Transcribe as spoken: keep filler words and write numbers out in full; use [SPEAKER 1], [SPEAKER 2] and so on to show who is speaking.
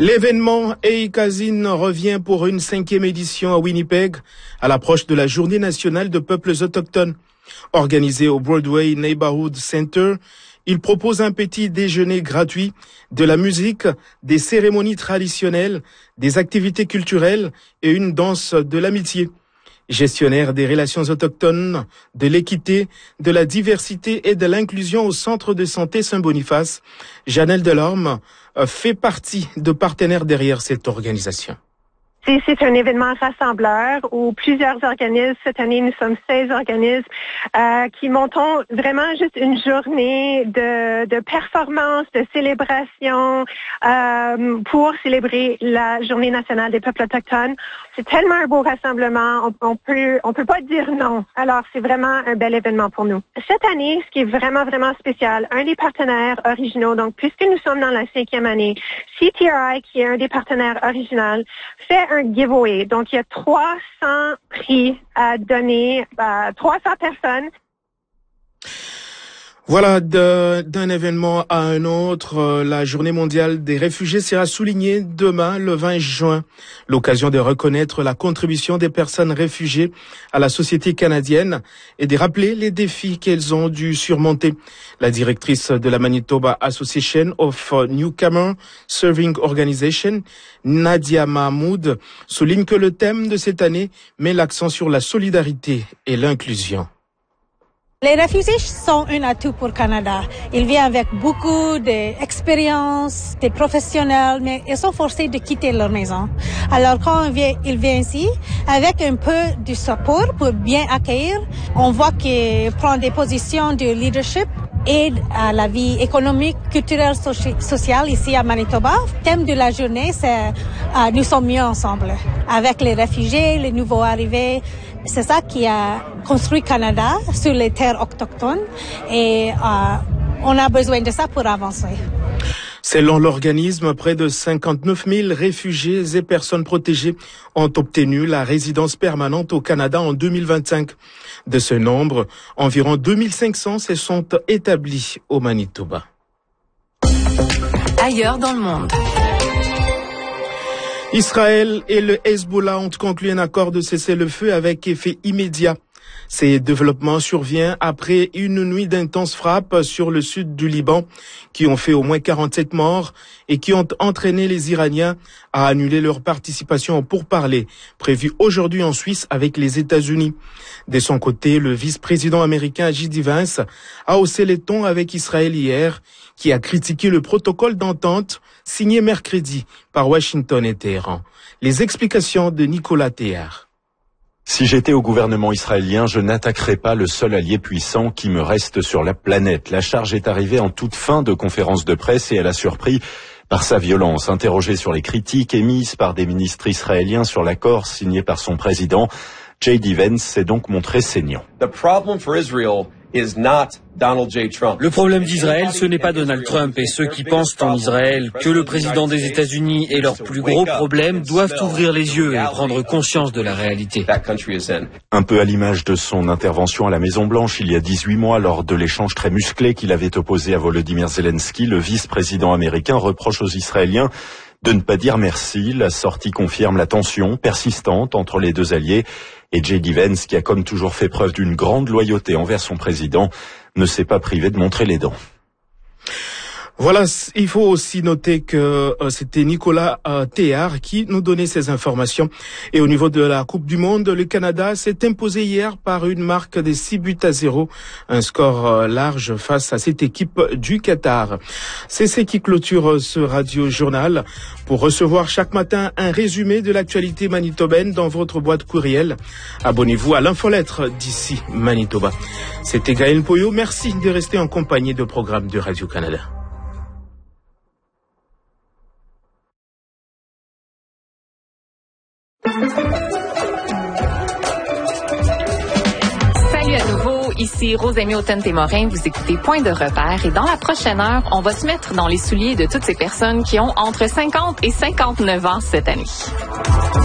[SPEAKER 1] L'événement Eikazin revient pour une cinquième édition à Winnipeg, à l'approche de la Journée nationale de peuples autochtones. Organisé au Broadway Neighborhood Center, il propose un petit déjeuner gratuit, de la musique, des cérémonies traditionnelles, des activités culturelles et une danse de l'amitié. Gestionnaire des relations autochtones, de l'équité, de la diversité et de l'inclusion au Centre de santé Saint-Boniface, Janelle Delorme fait partie de partenaires derrière cette organisation.
[SPEAKER 2] C'est, c'est un événement rassembleur où plusieurs organismes, cette année nous sommes seize organismes, euh, qui montons vraiment juste une journée de, de performance, de célébration euh, pour célébrer la Journée nationale des peuples autochtones. C'est tellement un beau rassemblement, on, on peut on peut pas dire non. Alors c'est vraiment un bel événement pour nous. Cette année, ce qui est vraiment vraiment spécial, un des partenaires originaux, donc puisque nous sommes dans la cinquième année, C T R I, qui est un des partenaires originaux, fait un giveaway. Donc, il y a trois cents prix à donner à trois cents personnes.
[SPEAKER 1] Voilà, de, d'un événement à un autre, la Journée mondiale des réfugiés sera soulignée demain, le vingt juin. L'occasion de reconnaître la contribution des personnes réfugiées à la société canadienne et de rappeler les défis qu'elles ont dû surmonter. La directrice de la Manitoba Association of Newcomer Serving Organization, Nadia Mahmoud, souligne que le thème de cette année met l'accent sur la solidarité et l'inclusion.
[SPEAKER 3] Les réfugiés sont un atout pour le Canada. Ils viennent avec beaucoup d'expérience, des professionnels, mais ils sont forcés de quitter leur maison. Alors quand ils viennent, ils viennent ici, avec un peu de support pour bien accueillir, on voit qu'ils prennent des positions de leadership, aide à la vie économique, culturelle, soci- sociale ici à Manitoba. Le thème de la journée, c'est euh, « Nous sommes mieux ensemble ». Avec les réfugiés, les nouveaux arrivés, c'est ça qui a construit Canada sur les terres autochtones et euh, on a besoin de ça pour avancer.
[SPEAKER 1] Selon l'organisme, près de cinquante-neuf mille réfugiés et personnes protégées ont obtenu la résidence permanente au Canada en deux mille vingt-cinq. De ce nombre, environ deux mille cinq cents se sont établis au Manitoba.
[SPEAKER 4] Ailleurs dans le monde.
[SPEAKER 1] Israël et le Hezbollah ont conclu un accord de cessez-le-feu avec effet immédiat. Ces développements surviennent après une nuit d'intenses frappes sur le sud du Liban qui ont fait au moins quarante-sept morts et qui ont entraîné les Iraniens à annuler leur participation au pourparlers prévu aujourd'hui en Suisse avec les États-Unis. De son côté, le vice-président américain J D Vance a haussé les tons avec Israël hier, qui a critiqué le protocole d'entente signé mercredi par Washington et Téhéran. Les explications de Nicolas Théard.
[SPEAKER 5] Si j'étais au gouvernement israélien, je n'attaquerais pas le seul allié puissant qui me reste sur la planète. La charge est arrivée en toute fin de conférence de presse et elle a surpris par sa violence. Interrogé sur les critiques émises par des ministres israéliens sur l'accord signé par son président, J D Vance s'est donc montré saignant.
[SPEAKER 6] The problem for Israel is not Donald J. Trump.
[SPEAKER 7] Le problème d'Israël, ce n'est pas Donald Trump et ceux qui pensent en Israël que le président des États-Unis est leur plus gros problème doivent ouvrir les yeux et prendre conscience de la réalité.
[SPEAKER 5] Un peu à l'image de son intervention à la Maison-Blanche il y a dix-huit mois lors de l'échange très musclé qu'il avait opposé à Volodymyr Zelensky, le vice-président américain reproche aux Israéliens de ne pas dire merci. La sortie confirme la tension persistante entre les deux alliés et J D Vance, qui a comme toujours fait preuve d'une grande loyauté envers son président, ne s'est pas privé de montrer les dents.
[SPEAKER 1] Voilà, il faut aussi noter que euh, c'était Nicolas euh, Théard qui nous donnait ces informations. Et au niveau de la Coupe du Monde, le Canada s'est imposé hier par une marque de six buts à zéro, un score euh, large face à cette équipe du Qatar. C'est ce qui clôture ce radio journal. Pour recevoir chaque matin un résumé de l'actualité manitobaine dans votre boîte courriel, abonnez-vous à l'infolettre d'ici Manitoba. C'était Gaël Poyo, merci de rester en compagnie de programmes de Radio-Canada.
[SPEAKER 4] Salut à nouveau, ici Rosemée Automne-Témorin, vous écoutez Point de repère et dans la prochaine heure, on va se mettre dans les souliers de toutes ces personnes qui ont entre cinquante et cinquante-neuf ans cette année.